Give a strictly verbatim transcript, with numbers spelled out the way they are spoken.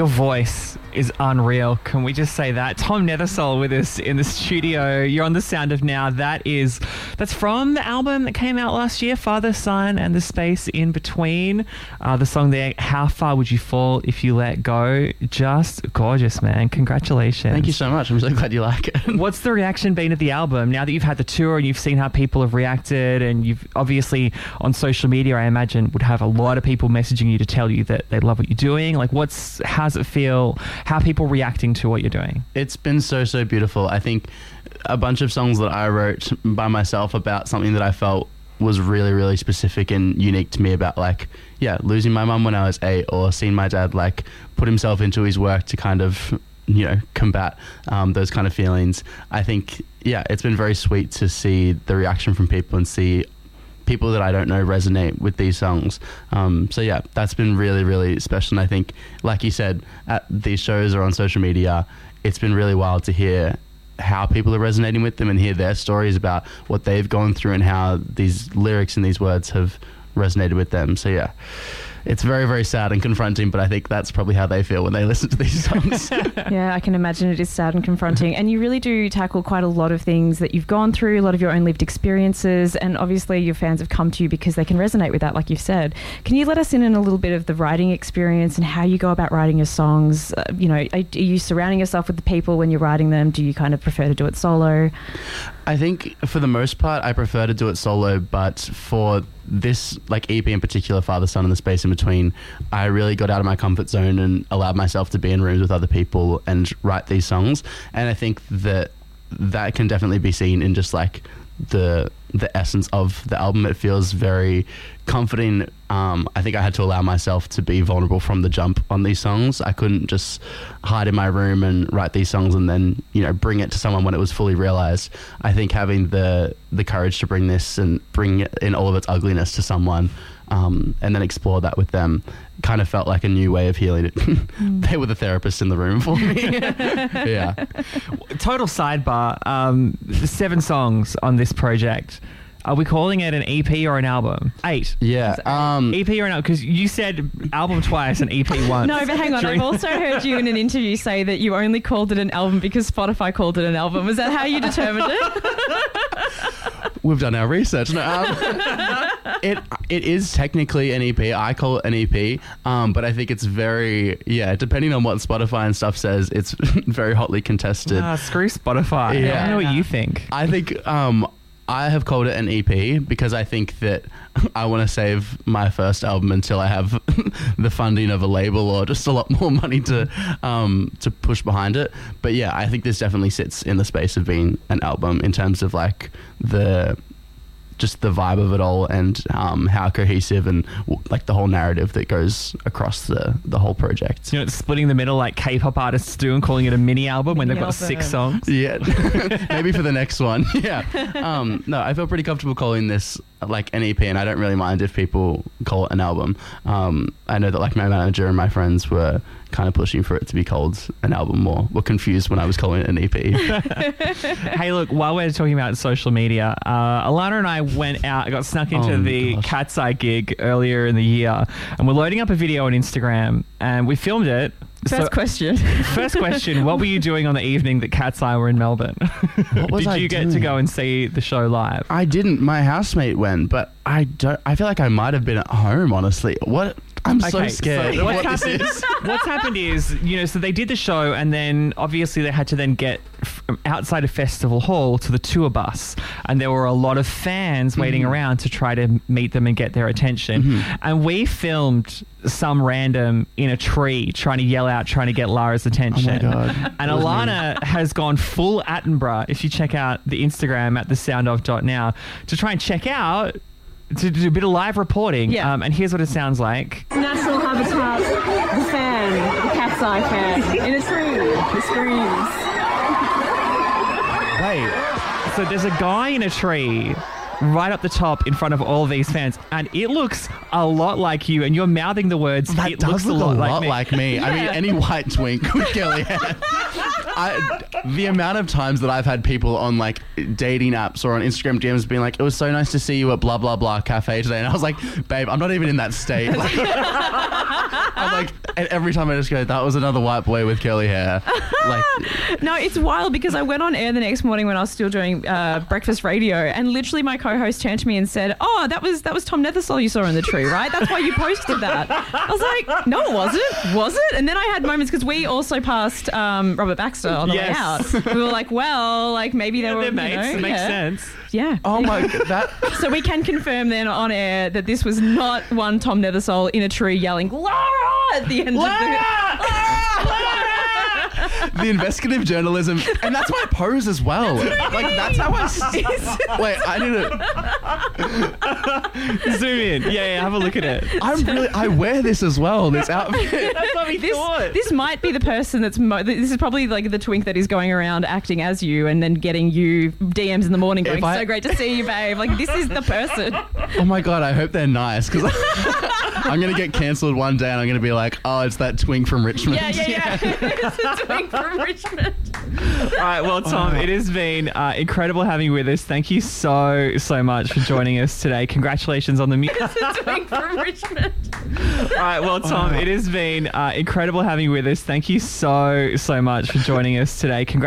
your voice is unreal. Can we just say that? Tom Nethersole with us in the studio. You're on The Sound of Now. That is, that's from the album that came out last year, Father, Son, and the Space in Between. Uh, the song there, How Far Would You Fall If You Let Go? Just gorgeous, man. Congratulations. Thank you so much. I'm so glad you like it. What's the reaction been at the album now that you've had the tour and you've seen how people have reacted, and you've obviously on social media, I imagine, would have a lot of people messaging you to tell you that they love what you're doing. Like, what's, how's it feel? How are people reacting to what you're doing? It's been so, so beautiful. I think a bunch of songs that I wrote by myself about something that I felt was really, really specific and unique to me about, like, yeah, losing my mum when I was eight, or seeing my dad, like, put himself into his work to kind of, you know, combat um, those kind of feelings. I think, yeah, it's been very sweet to see the reaction from people and see people that I don't know resonate with these songs. Um, so yeah, that's been really, really special. And I think, like you said, at these shows or on social media, it's been really wild to hear how people are resonating with them and hear their stories about what they've gone through and how these lyrics and these words have resonated with them. So yeah, it's very, very sad and confronting, but I think that's probably how they feel when they listen to these songs. Yeah, I can imagine it is sad and confronting. And you really do tackle quite a lot of things that you've gone through, a lot of your own lived experiences, and obviously your fans have come to you because they can resonate with that, like you've said. Can you let us in on a little bit of the writing experience and how you go about writing your songs? Uh, you know, are, are you surrounding yourself with the people when you're writing them? Do you kind of prefer to do it solo? I think for the most part, I prefer to do it solo, but for this like E P in particular, Father, Son, and the Space in Between, I really got out of my comfort zone and allowed myself to be in rooms with other people and write these songs. And I think that that can definitely be seen in just like the the essence of the album. It feels very comforting. Um, I think I had to allow myself to be vulnerable from the jump on these songs. I couldn't just hide in my room and write these songs and then, you know, bring it to someone when it was fully realized. I think having the the courage to bring this and bring it in all of its ugliness to someone, um, and then explore that with them, kind of felt like a new way of healing it. Mm. They were the therapist in the room for me. Yeah. Total sidebar. Um, seven songs on this project. Are we calling it an E P or an album? Eight. Yeah. Um, E P or an album? Because you said album twice and E P once. No, but hang on. I've also heard you in an interview say that you only called it an album because Spotify called it an album. Was that how you determined it? We've done our research. No, um, it it is technically an E P. I call it an E P, um, but I think it's very, yeah, depending on what Spotify and stuff says, it's very hotly contested. Ah, screw Spotify. Yeah. I don't know what you think. I think um, I have called it an E P because I think that I want to save my first album until I have the funding of a label or just a lot more money to um, to push behind it. But yeah, I think this definitely sits in the space of being an album in terms of like the just the vibe of it all and um, how cohesive and like the whole narrative that goes across the, the whole project. You know, it's splitting the middle like K-pop artists do and calling it a mini album when Mini they've got album. six songs. Yeah, maybe for the next one. Yeah. Um, no, I feel pretty comfortable calling this like an E P, and I don't really mind if people call it an album. Um, I know that like my manager and my friends were kind of pushing for it to be called an album or were confused when I was calling it an E P. Hey, look, while we're talking about social media, uh, Alana and I went out, got snuck into Oh, the gosh. Cat's Eye gig earlier in the year, and we're loading up a video on Instagram, and we filmed it. First So- question. First question, what were you doing on the evening that Cat's Eye were in Melbourne? What was Did I you get to doing? go and see the show live? I didn't. My housemate went, but I don't. I feel like I might have been at home. Honestly, what? I'm so Okay, scared. so of what's what this happened, is. what's happened is, you know, so they did the show and then obviously they had to then get from outside of Festival Hall to the tour bus, and there were a lot of fans waiting Mhm. around to try to meet them and get their attention. Mhm. And we filmed some random in a tree trying to yell out, trying to get Lara's attention. Oh my God. And It was me. Alana has gone full Attenborough, if you check out the Instagram at the sound of dot now, to try and check out, to do a bit of live reporting. Yeah. Um, and here's what it sounds like. National Habitat, the fan, the Cat's Eye fan, in a tree, the screams. Wait. So there's a guy in a tree right up the top in front of all these fans, and it looks a lot like you, and you're mouthing the words, That it does looks look a lot, like me. like me. I mean, Yeah. any white twink with curly hair. I, the amount of times that I've had people on like dating apps or on Instagram D Ms being like, it was so nice to see you at blah, blah, blah cafe today. And I was like, babe, I'm not even in that state. Like, I'm like, and every time I just go, that was another white boy with curly hair. Like, No, it's wild because I went on air the next morning when I was still doing uh, breakfast radio, and literally my co-host turned to me and said, oh, that was that was Tom Nethersole you saw in the tree, right? That's why you posted that. I was like, no, it wasn't. Was it? And then I had moments because we also passed um, Robert Baxter on the Yes. way out. We were like, well, like maybe they Yeah, were, they're you mates. know, It makes yeah. sense. Yeah. oh my god, that. So we can confirm then on air that this was not one Tom Nethersole in a tree yelling, Laura! At the end of The investigative journalism, and that's my pose as well. Like that's how I. s- Wait, I need to. Zoom in. Yeah, yeah, have a look at it. I'm really. I wear this as well. This outfit. That's what we This, thought. this might be the person that's mo- this is probably like the twink that is going around acting as you and then getting you D Ms in the morning going, If I- so great to see you, babe. Like, this is the person. Oh my god, I hope they're nice because I'm gonna get cancelled one day and I'm gonna be like, oh, it's that twink from Richmond. Yeah, yeah, yeah. It's a twink from Richmond. All right, well, Tom, it has been uh, incredible having you with us. Thank you so, so much for joining us today. Congratulations on the music. It's a twink from Richmond. All right, well, Tom, it has been uh, incredible having you with us. Thank you so, so much for joining us today. Congratulations.